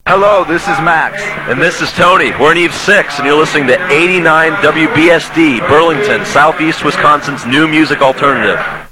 Hello, this is Max. And this is Tony. We're in Eve 6, and you're listening to 89 WBSD, Burlington, Southeast Wisconsin's new music alternative.